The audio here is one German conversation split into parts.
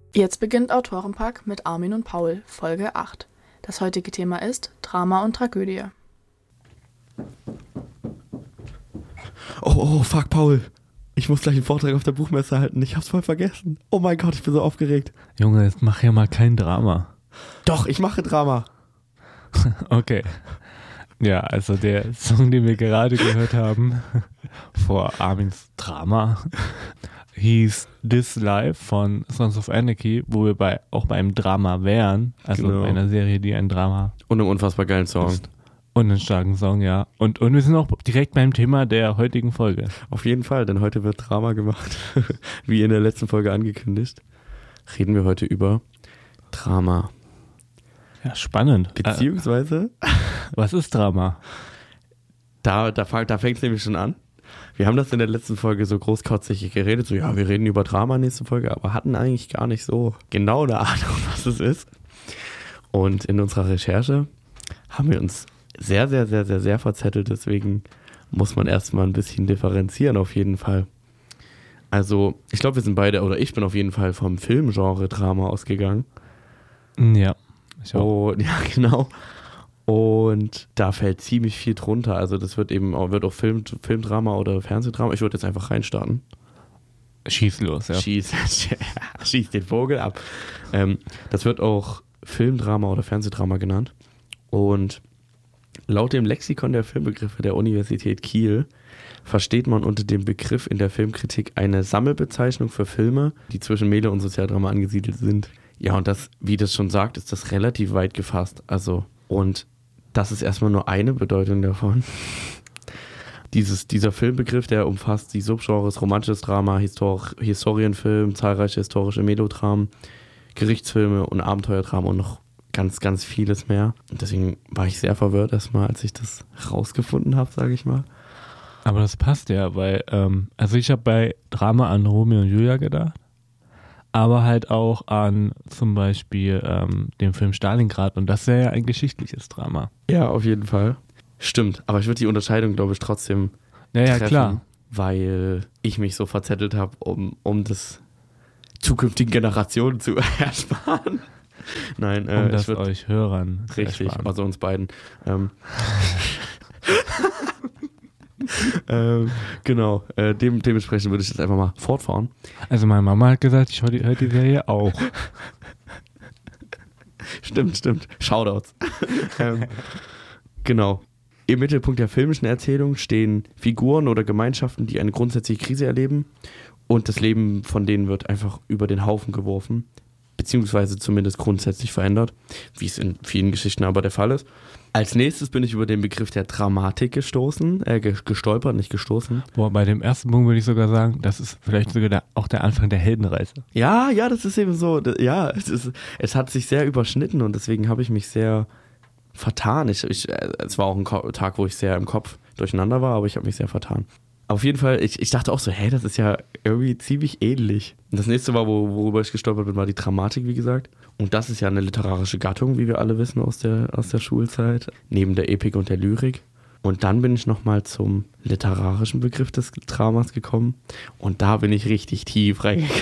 Jetzt beginnt Autorenpack mit Armin und Paul, Folge 8. Das heutige Thema ist Drama und Tragödie. Oh, fuck, Paul. Ich muss gleich einen Vortrag auf der Buchmesse halten. Ich hab's voll vergessen. Oh mein Gott, ich bin so aufgeregt. Junge, jetzt mach ja mal kein Drama. Doch, ich mache Drama. Okay. Ja, also der Song, den wir gerade gehört haben, vor Armins Drama, hieß This Life von Sons of Anarchy, wo wir auch beim Drama wären. Also Genau. bei einer Serie, die ein Drama Und einen unfassbar geilen Song. ist. Und einen starken Song, ja. Und wir sind auch direkt beim Thema der heutigen Folge. Auf jeden Fall, denn heute wird Drama gemacht. Wie in der letzten Folge angekündigt, reden wir heute über Drama. Ja, spannend. Beziehungsweise, Was ist Drama? da fängt es nämlich schon an. Wir haben das in der letzten Folge so großkotzig geredet, so ja, wir reden über Drama nächste Folge, aber hatten eigentlich gar nicht so genau eine Ahnung, was es ist. Und in unserer Recherche haben wir uns sehr, sehr, sehr, sehr, sehr verzettelt, deswegen muss man erstmal ein bisschen differenzieren auf jeden Fall. Also, ich glaube, wir sind beide, oder ich bin auf jeden Fall vom Filmgenre Drama ausgegangen. Ja, ich auch. Und, ja, genau. Und da fällt ziemlich viel drunter. Also das wird auch Filmdrama oder Fernsehdrama. Ich würde jetzt einfach reinstarten. Schieß los, ja. Schieß den Vogel ab. Das wird auch Filmdrama oder Fernsehdrama genannt. Und laut dem Lexikon der Filmbegriffe der Universität Kiel versteht man unter dem Begriff in der Filmkritik eine Sammelbezeichnung für Filme, die zwischen Mele und Sozialdrama angesiedelt sind. Ja, und das, wie das schon sagt, ist das relativ weit gefasst. Also, und das ist erstmal nur eine Bedeutung davon. Dieser Filmbegriff, der umfasst die Subgenres romantisches Drama, Historienfilm, zahlreiche historische Melodramen, Gerichtsfilme und Abenteuerdrama und noch ganz, ganz vieles mehr. Und deswegen war ich sehr verwirrt erstmal, als ich das rausgefunden habe, sage ich mal. Aber das passt ja, weil, also ich habe bei Drama an Romeo und Julia gedacht, aber halt auch an zum Beispiel den Film Stalingrad und das wäre ja ein geschichtliches Drama. Ja, auf jeden Fall. Stimmt, aber ich würde die Unterscheidung, glaube ich, trotzdem Naja, treffen, klar. weil ich mich so verzettelt habe, um das zukünftigen Generationen zu ersparen. Nein, Um ich das würde euch Hörern zu richtig, ersparen. also uns beiden. Genau, dementsprechend würde ich jetzt einfach mal fortfahren. Also meine Mama hat gesagt, ich höre die Serie auch. Stimmt. Shoutouts. Genau. Im Mittelpunkt der filmischen Erzählung stehen Figuren oder Gemeinschaften, die eine grundsätzliche Krise erleben und das Leben von denen wird einfach über den Haufen geworfen, beziehungsweise zumindest grundsätzlich verändert, wie es in vielen Geschichten aber der Fall ist. Als nächstes bin ich über den Begriff der Dramatik gestolpert, nicht gestoßen. Boah, bei dem ersten Punkt würde ich sogar sagen, das ist vielleicht sogar auch der Anfang der Heldenreise. Ja, das ist eben so. Ja, es hat sich sehr überschnitten und deswegen habe ich mich sehr vertan. Es war auch ein Tag, wo ich sehr im Kopf durcheinander war, aber ich habe mich sehr vertan. Auf jeden Fall, ich dachte auch so, das ist ja irgendwie ziemlich ähnlich. Und das nächste war, worüber ich gestolpert bin, war die Dramatik, wie gesagt. Und das ist ja eine literarische Gattung, wie wir alle wissen aus der Schulzeit, neben der Epik und der Lyrik. Und dann bin ich nochmal zum literarischen Begriff des Dramas gekommen. Und da bin ich richtig tief reingegangen.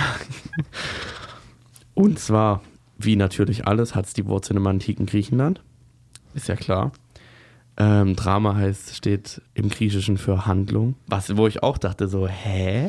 Und zwar, wie natürlich alles, hat es die Wurzeln im antiken Griechenland. Ist ja klar. Drama steht im Griechischen für Handlung. Wo ich auch dachte so, hä?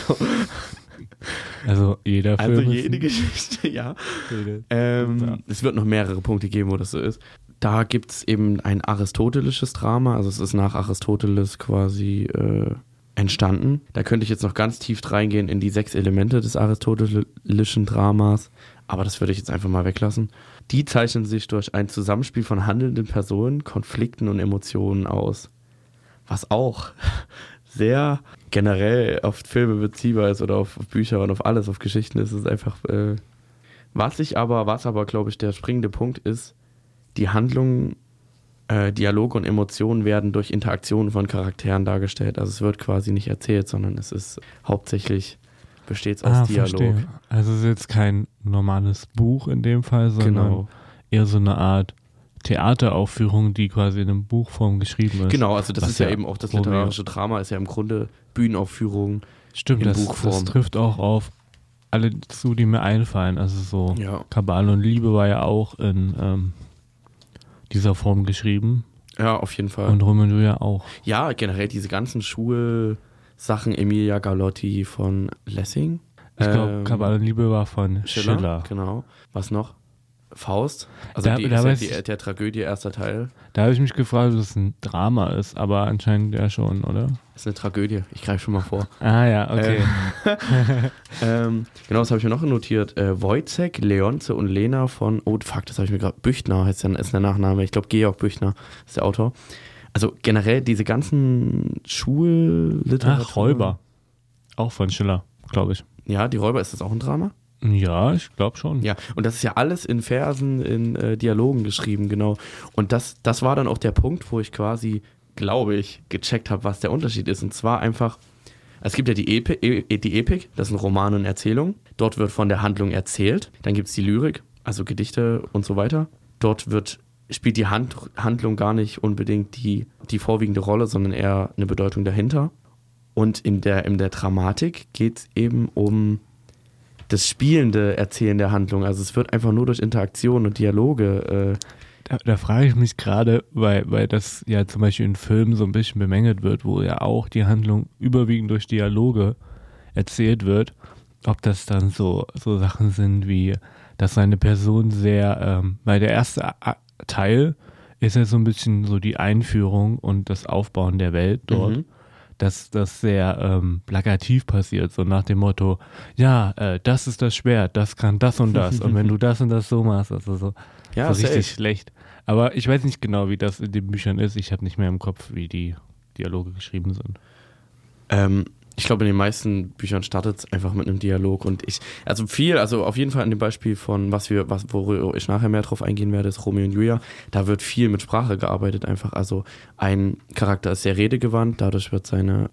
Also jeder Film Also ist jede Geschichte, ja. Ja. Es wird noch mehrere Punkte geben, wo das so ist. Da gibt es eben ein aristotelisches Drama, also es ist nach Aristoteles quasi entstanden. Da könnte ich jetzt noch ganz tief reingehen in die 6 Elemente des aristotelischen Dramas, aber das würde ich jetzt einfach mal weglassen. Die zeichnen sich durch ein Zusammenspiel von handelnden Personen, Konflikten und Emotionen aus. Was auch sehr generell auf Filme beziehbar ist oder auf Bücher und auf alles, auf Geschichten ist es einfach, was aber, glaube ich, der springende Punkt ist, die Handlungen, Dialoge und Emotionen werden durch Interaktionen von Charakteren dargestellt. Also es wird quasi nicht erzählt, sondern es ist hauptsächlich, besteht aus Dialog. Verstehe. Also es ist jetzt kein normales Buch in dem Fall, sondern eher so eine Art Theateraufführung, die quasi in einem Buchform geschrieben ist. Genau, also das Was ist ja eben auch das literarische Drama, ist ja im Grunde Bühnenaufführung Stimmt, in das Buchform. trifft auch auf alle zu, die mir einfallen. Also so Ja. Kabale und Liebe war ja auch in dieser Form geschrieben. Ja, auf jeden Fall. Und Romeo und Julia auch. Ja, generell diese ganzen Schulsachen, Emilia Galotti von Lessing. Ich glaube, Kabale und Liebe war von Schiller. Genau. Was noch? Faust. Also Da- die da ist weiß ja der Tragödie, erster Teil. Da habe ich mich gefragt, ob es ein Drama ist, aber anscheinend ja schon, oder? Das ist eine Tragödie. Ich greife schon mal vor. Ah ja, okay. Genau, das habe ich mir noch notiert. Wojciech, Leonce und Lena von, oh fuck, das habe ich mir gerade, Büchner ist der Nachname. Ich glaube, Georg Büchner ist der Autor. Also generell diese ganzen Schulliteratur. Ach, Räuber. Auch von Schiller, glaube ich. Ja, die Räuber, ist das auch ein Drama? Ja, ich glaube schon. Ja, und das ist ja alles in Versen, in Dialogen geschrieben, genau. Und das war dann auch der Punkt, wo ich quasi, glaube ich, gecheckt habe, was der Unterschied ist. Und zwar einfach, es gibt ja die Epik, das sind Romane und Erzählungen. Dort wird von der Handlung erzählt. Dann gibt es die Lyrik, also Gedichte und so weiter. Dort spielt die Handlung gar nicht unbedingt die vorwiegende Rolle, sondern eher eine Bedeutung dahinter. Und in der Dramatik geht es eben um das spielende Erzählen der Handlung. Also es wird einfach nur durch Interaktion und Dialoge. Da frage ich mich gerade, weil das ja zum Beispiel in Filmen so ein bisschen bemängelt wird, wo ja auch die Handlung überwiegend durch Dialoge erzählt wird, ob das dann so Sachen sind wie, dass eine Person sehr, weil der erste Teil ist ja so ein bisschen so die Einführung und das Aufbauen der Welt dort. Dass das sehr plakativ passiert, so nach dem Motto, ja, das ist das Schwert, das kann das und das und wenn du das und das so machst, also so richtig schlecht. Aber ich weiß nicht genau, wie das in den Büchern ist, ich habe nicht mehr im Kopf, wie die Dialoge geschrieben sind. Ich glaube, in den meisten Büchern startet es einfach mit einem Dialog und also auf jeden Fall an dem Beispiel von, worüber ich nachher mehr drauf eingehen werde, ist Romeo und Julia. Da wird viel mit Sprache gearbeitet einfach. Also ein Charakter ist sehr redegewandt, dadurch wird eine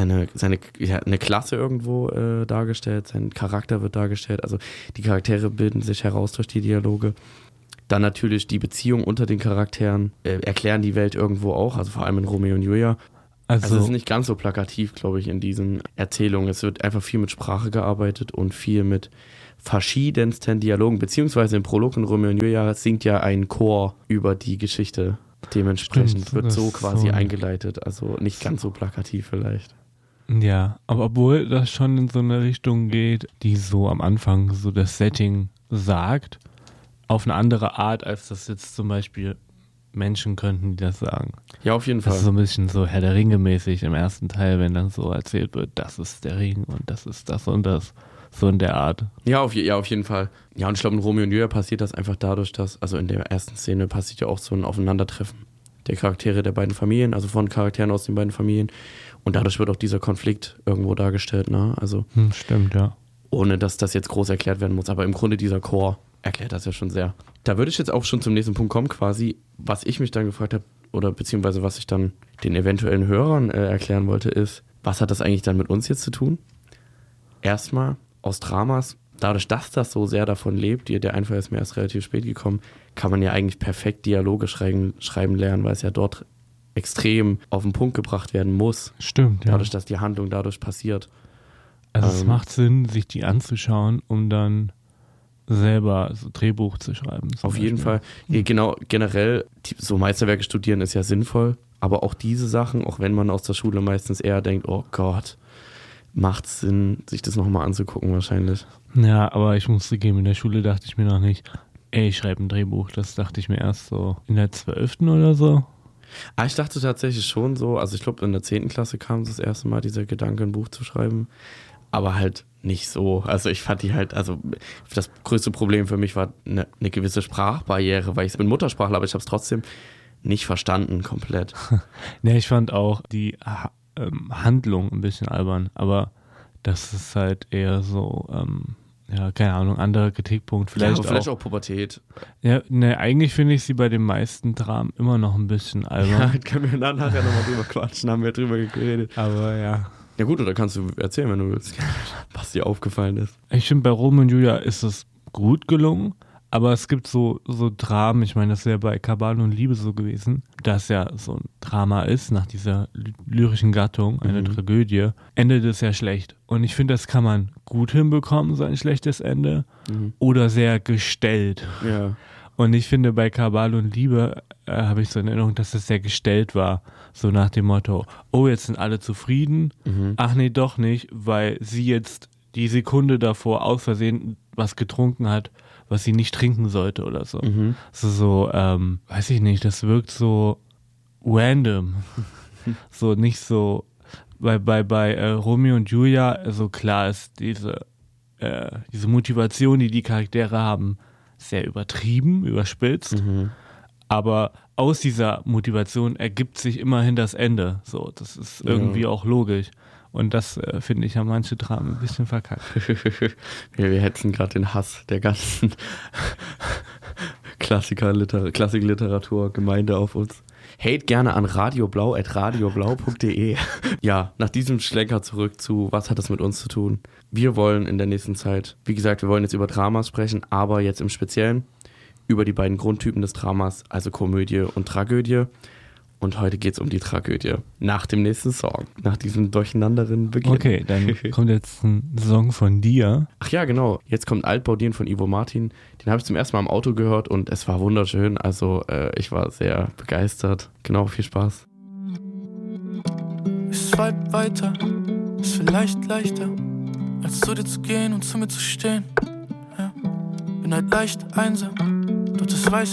Klasse irgendwo dargestellt, sein Charakter wird dargestellt. Also die Charaktere bilden sich heraus durch die Dialoge. Dann natürlich die Beziehung unter den Charakteren erklären die Welt irgendwo auch, also vor allem in Romeo und Julia. Also es ist nicht ganz so plakativ, glaube ich, in diesen Erzählungen. Es wird einfach viel mit Sprache gearbeitet und viel mit verschiedensten Dialogen, beziehungsweise im Prolog in Romeo und Julia singt ja ein Chor über die Geschichte. Dementsprechend wird so quasi eingeleitet, also nicht ganz so plakativ vielleicht. Ja, aber obwohl das schon in so eine Richtung geht, die so am Anfang so das Setting sagt, auf eine andere Art, als das jetzt zum Beispiel Menschen könnten, die das sagen. Ja, auf jeden Fall. Das ist so ein bisschen so Herr der Ringe mäßig im ersten Teil, wenn dann so erzählt wird, das ist der Ring und das ist das und das. So in der Art. Ja, auf jeden Fall. Ja, und ich glaube, in Romeo und Julia passiert das einfach dadurch, dass, also in der ersten Szene passiert ja auch so ein Aufeinandertreffen der Charaktere der beiden Familien, also von Charakteren aus den beiden Familien. Und dadurch wird auch dieser Konflikt irgendwo dargestellt, ne? Also stimmt, ja. Ohne dass das jetzt groß erklärt werden muss. Aber im Grunde dieser Chor erklärt das ja schon sehr. Da würde ich jetzt auch schon zum nächsten Punkt kommen, quasi, was ich mich dann gefragt habe, oder beziehungsweise was ich dann den eventuellen Hörern erklären wollte, ist, was hat das eigentlich dann mit uns jetzt zu tun? Erstmal, aus Dramas, dadurch, dass das so sehr davon lebt, der Einfall ist mir erst relativ spät gekommen, kann man ja eigentlich perfekt Dialoge schreiben lernen, weil es ja dort extrem auf den Punkt gebracht werden muss. Stimmt, ja. Dadurch, dass die Handlung dadurch passiert. Also es macht Sinn, sich die anzuschauen, um dann selber so Drehbuch zu schreiben. Auf jeden Fall. Genau, generell, so Meisterwerke studieren ist ja sinnvoll, aber auch diese Sachen, auch wenn man aus der Schule meistens eher denkt, oh Gott, macht es Sinn, sich das nochmal anzugucken wahrscheinlich. Ja, aber ich muss zugeben, in der Schule dachte ich mir noch nicht, ich schreibe ein Drehbuch. Das dachte ich mir erst so in der 12. oder so. Ich dachte tatsächlich schon so, also ich glaube in der 10. Klasse kam das erste Mal dieser Gedanke, ein Buch zu schreiben, aber halt nicht so. Also ich fand die halt, also das größte Problem für mich war eine gewisse Sprachbarriere, weil ich bin Muttersprachler, aber ich habe es trotzdem nicht verstanden komplett. Ne, ich fand auch die Handlung ein bisschen albern, aber das ist halt eher so, keine Ahnung, anderer Kritikpunkt. Vielleicht auch Pubertät. Ja, ne, eigentlich finde ich sie bei den meisten Dramen immer noch ein bisschen albern. Ja, können wir dann nachher nochmal drüber quatschen, haben wir drüber geredet. Aber ja. Ja gut, oder kannst du erzählen, wenn du willst, was dir aufgefallen ist. Ich finde, bei Romeo und Julia ist es gut gelungen, Aber es gibt so Dramen, ich meine, das ist ja bei Kabale und Liebe so gewesen, dass ja so ein Drama ist, nach dieser lyrischen Gattung, eine Tragödie, endet es ja schlecht. Und ich finde, das kann man gut hinbekommen, so ein schlechtes Ende, oder sehr gestellt. Ja. Und ich finde, bei Kabale und Liebe habe ich so in Erinnerung, dass es sehr gestellt war. So nach dem Motto, oh, jetzt sind alle zufrieden. Ach nee, doch nicht, weil sie jetzt die Sekunde davor aus Versehen was getrunken hat, was sie nicht trinken sollte oder so. So, weiß ich nicht, das wirkt so random. So nicht so, bei Romeo und Julia, also klar ist diese Motivation, die Charaktere haben, sehr übertrieben, überspitzt. Aber aus dieser Motivation ergibt sich immerhin das Ende. So, das ist irgendwie auch logisch. Und das, finde ich, haben manche Dramen ein bisschen verkackt. Wir hetzen gerade den Hass der ganzen Klassikliteratur-Gemeinde auf uns. Hate gerne an radioblau@radioblau.de. Ja, nach diesem Schlenker zurück zu, was hat das mit uns zu tun? Wir wollen in der nächsten Zeit, wie gesagt, wir wollen jetzt über Dramas sprechen, aber jetzt im Speziellen über die beiden Grundtypen des Dramas, also Komödie und Tragödie. Und heute geht es um die Tragödie. Nach dem nächsten Song. Nach diesem durcheinanderen Beginn. Okay, dann kommt jetzt ein Song von dir. Ach ja, genau. Jetzt kommt Altbaudin von Ivo Martin. Den habe ich zum ersten Mal im Auto gehört und es war wunderschön. Also ich war sehr begeistert. Genau, viel Spaß. Ich swipe weiter, ist vielleicht leichter, als zu dir zu gehen und zu mir zu stehen. Ja. Bin halt leicht einsam, doch das weiß